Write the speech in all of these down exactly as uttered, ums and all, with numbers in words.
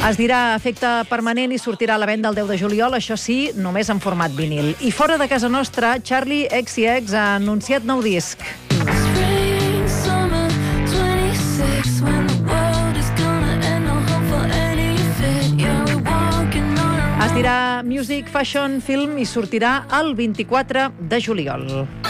Es dirà efecte permanent i sortirà a la venda el deu de juliol, això sí, només en format vinil. I fora de casa nostra, Charli X C X ha anunciat nou disc. Es dirà Music, Fashion, Film i sortirà el vint-i-quatre de juliol.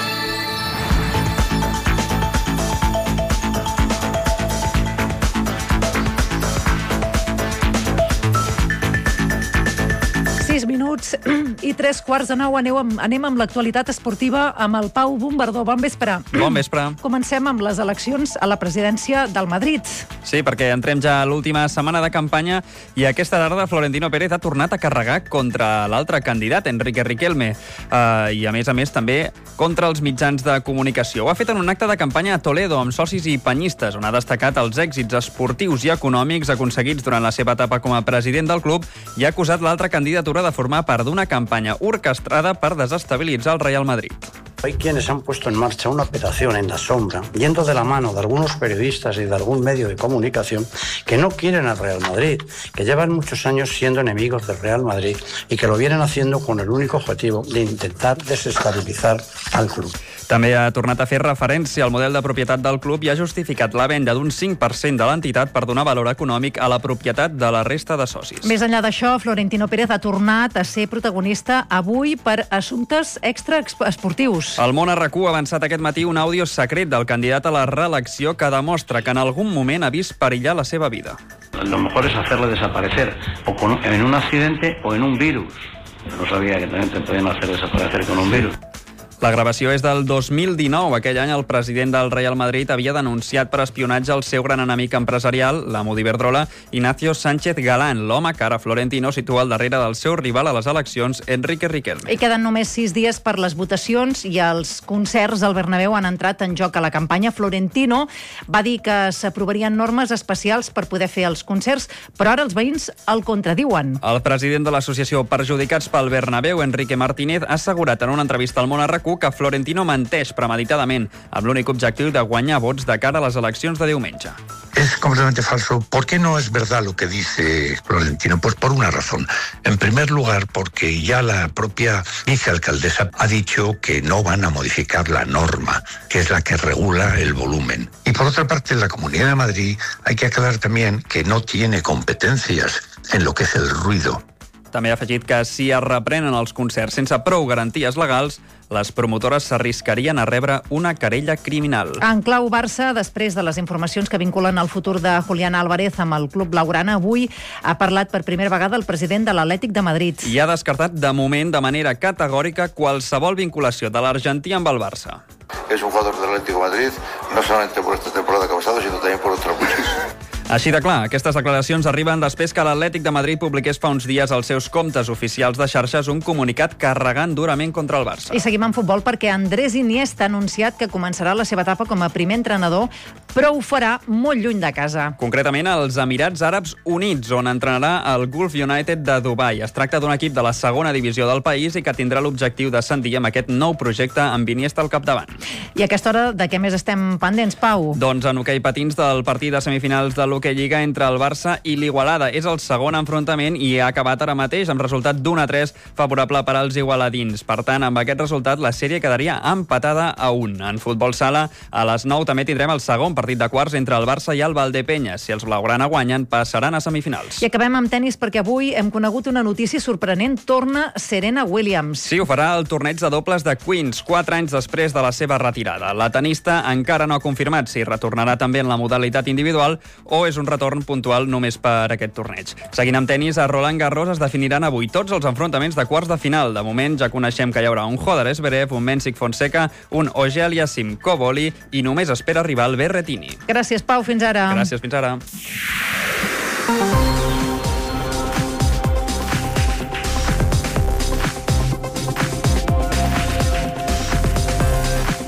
sis minuts i tres quarts de nou. Aneu amb, anem amb l'actualitat esportiva amb el Pau Bombardó. Bon vespre. Bon vespre. Comencem amb les eleccions a la presidència del Madrid. Sí, perquè entrem ja a l'última setmana de campanya i aquesta tarda Florentino Pérez ha tornat a carregar contra l'altre candidat, Enrique Riquelme, uh, i a més a més també contra els mitjans de comunicació. Ho ha fet en un acte de campanya a Toledo amb socis i penyistes, on ha destacat els èxits esportius i econòmics aconseguits durant la seva etapa com a president del club i ha acusat l'altra candidatura de formar part d'una campanya orquestrada per desestabilitzar el Real Madrid. Hay quienes han puesto en marcha una operación en la sombra, yendo de la mano de algunos periodistas y de algún medio de comunicación que no quieren al Real Madrid, que llevan muchos años siendo enemigos del Real Madrid y que lo vienen haciendo con el único objetivo de intentar desestabilizar al club. També ha tornat a fer referència al model de propietat del club i ha justificat la venda d'un cinc per cent de l'entitat per donar valor econòmic a la propietat de la resta de socis. Més enllà d'això, Florentino Pérez ha tornat a ser protagonista avui per assumptes extraesportius. El Món a RAC u ha avançat aquest matí un àudio secret del candidat a la reelecció que demostra que en algun moment ha vist perillar la seva vida. Lo mejor es hacerle desaparecer o con, en un accidente o en un virus. No sabía que también te podían hacer desaparecer con un virus. La gravació és del dos mil dinou. Aquell any el president del Real Madrid havia denunciat per espionatge el seu gran enemic empresarial, l'amo d'Iberdrola, Ignacio Sánchez Galán, l'home que ara Florentino situa al darrere del seu rival a les eleccions, Enrique Riquelme. I queden només sis dies per les votacions i els concerts al Bernabéu han entrat en joc a la campanya. Florentino va dir que s'aprovarien normes especials per poder fer els concerts, però ara els veïns el contradiuen. El president de l'associació Perjudicats pel Bernabéu, Enrique Martínez, ha assegurat en una entrevista al Món a RAC u que Florentino menteix premeditadament amb l'únic objectiu de guanyar vots de cara a les eleccions de diumenge. Es completamente falso. ¿Por qué no es verdad lo que dice Florentino? Pues por una razón. En primer lugar, porque ya la propia vicealcaldesa ha dicho que no van a modificar la norma, que es la que regula el volumen. Y por otra parte, la Comunidad de Madrid hay que aclarar también que no tiene competencias en lo que es el ruido. També ha afegit que si es reprenen els concerts sense prou garanties legals, les promotores s'arriscarien a rebre una querella criminal. En clau Barça, després de les informacions que vinculen el futur de Julián Álvarez amb el club blaugrana, avui ha parlat per primera vegada el president de l'Atlètic de Madrid. I ha descartat de moment de manera categòrica qualsevol vinculació de l'argentí amb el Barça. Es un jugador del Atlético de Madrid, no solamente por esta temporada que ha pasado, sino también por otras muchas. Així de clar, aquestes declaracions arriben després que l'Atlètic de Madrid publiqués fa uns dies als seus comptes oficials de xarxes un comunicat carregant durament contra el Barça. I seguim en futbol perquè Andrés Iniesta ha anunciat que començarà la seva etapa com a primer entrenador, però ho farà molt lluny de casa. Concretament als Emirats Àrabs Units, on entrenarà el Gulf United de Dubai. Es tracta d'un equip de la segona divisió del país i que tindrà l'objectiu d'ascendir amb aquest nou projecte amb Iniesta al capdavant. I a aquesta hora de què més estem pendents, Pau? Doncs en hoquei patins del partit de semifinals de l'Hockey Lliga entre el Barça i l'Igualada. És el segon enfrontament i ha acabat ara mateix amb resultat d'un a tres favorable per als igualadins. Per tant, amb aquest resultat la sèrie quedaria empatada a un. En futbol sala, a les nou també tindrem el segon partit de quarts entre el Barça i el Valdepeñas. Si els blaugrana guanyen, passaran a semifinals. I acabem amb tennis perquè avui hem conegut una notícia sorprenent. Torna Serena Williams. Sí, ho farà el torneig de dobles de Queens, quatre anys després de la seva retirada. La tenista encara no ha confirmat si retornarà també en la modalitat individual o és un retorn puntual només per aquest torneig. Seguint amb tenis, a Roland Garros es definiran avui tots els enfrontaments de quarts de final. De moment ja coneixem que hi haurà un Joder Zverev, un Mensik Fonseca, un Auger-Aliassime Koboli i només espera arribar el Berrettini. Gràcies, Pau. Fins ara. Gràcies, fins ara.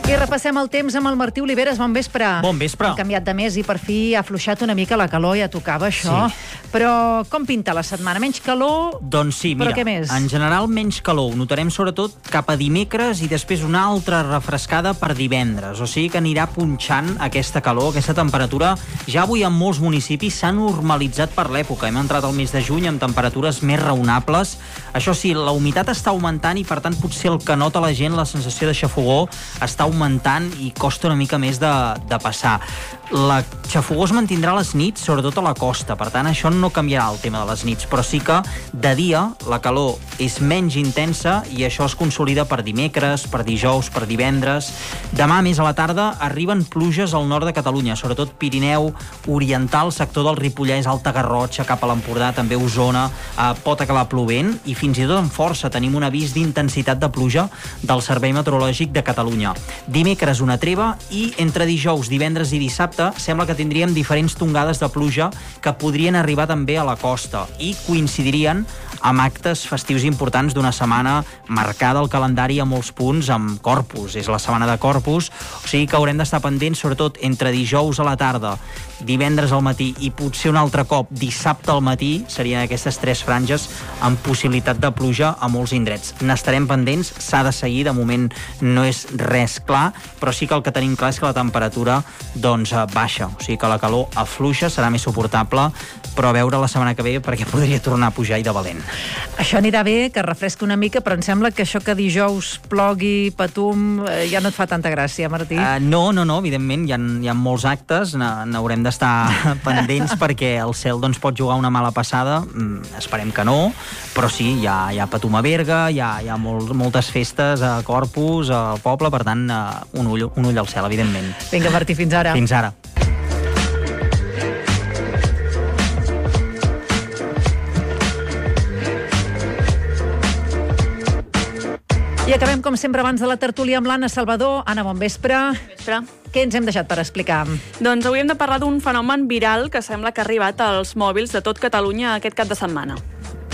I repassem el temps amb el Martí Oliveres. Bon vespre. Bon vespre. Hem canviat de mes i per fi ha afluixat una mica la calor, ja tocava això. Sí. Però com pinta la setmana? Menys calor? Doncs sí, mira, però què més? En general menys calor. Ho notarem sobretot cap a dimecres i després una altra refrescada per divendres. O sigui que anirà punxant aquesta calor, aquesta temperatura. Ja avui en molts municipis s'ha normalitzat per l'època. Hem entrat al mes de juny amb temperatures més raonables. Això sí, la humitat està augmentant i per tant potser el que nota la gent, la sensació de xafogó, està augmentant i costa una mica més de, de passar. La xafogó es mantindrà a les nits, sobretot a la costa, per tant això no canviarà el tema de les nits, però sí que de dia la calor és menys intensa i això es consolida per dimecres, per dijous, per divendres. Demà més a la tarda arriben pluges al nord de Catalunya, sobretot Pirineu Oriental, sector del Ripollès, Alta Garrotxa, cap a l'Empordà, també Osona, eh, pot acabar plovent i fins i tot amb força tenim un avís d'intensitat de pluja del Servei Meteorològic de Catalunya. Dimecres una treva i entre dijous, divendres i dissabte sembla que tindríem diferents tongades de pluja que podrien arribar també a la costa i coincidirien amb actes festius importants d'una setmana marcada al calendari a molts punts amb Corpus. És la setmana de Corpus, o sigui que haurem d'estar pendents sobretot entre dijous a la tarda, divendres al matí i potser un altre cop dissabte al matí, serien aquestes tres franges amb possibilitat de pluja a molts indrets. N'estarem pendents, s'ha de seguir, de moment no és res clar, però sí que el que tenim clar és que la temperatura doncs baixa, o sigui que la calor afluixa, serà més suportable, però a veure la setmana que ve perquè podria tornar a pujar i de valent. Això anirà bé, que refresqui una mica, però em sembla que això que dijous plogui, patum, eh, ja no et fa tanta gràcia, Martí. Uh, no, no, no, evidentment, hi ha, hi ha molts actes, n'haurem d'estar pendents perquè el cel doncs, pot jugar una mala passada, mm, esperem que no, però sí, hi ha, hi ha patum a Berga, hi ha, hi ha molt, moltes festes a Corpus, al poble, per tant, uh, un, ull, un ull al cel, evidentment. Vinga, Martí, fins ara. Fins ara. I acabem, com sempre, abans de la tertúlia amb l'Anna Salvador. Anna, bon vespre. Bon vespre. Què ens hem deixat per explicar? Doncs avui hem de parlar d'un fenomen viral que sembla que ha arribat als mòbils de tot Catalunya aquest cap de setmana.